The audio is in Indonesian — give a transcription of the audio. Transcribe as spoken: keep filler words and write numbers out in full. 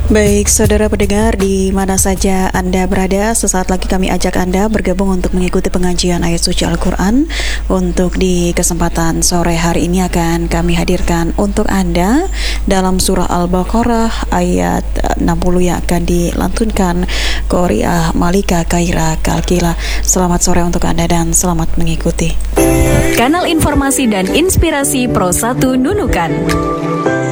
Baik, saudara pendengar di mana saja Anda berada, sesaat lagi kami ajak Anda bergabung untuk mengikuti pengajian ayat suci Al-Quran. Untuk di kesempatan sore hari ini akan kami hadirkan untuk Anda dalam surah Al-Baqarah ayat enam puluh yang akan dilantunkan Qori'ah Malika Kaira Kalkila. Selamat sore untuk Anda dan selamat mengikuti. Kanal informasi dan inspirasi Pro satu Nunukan.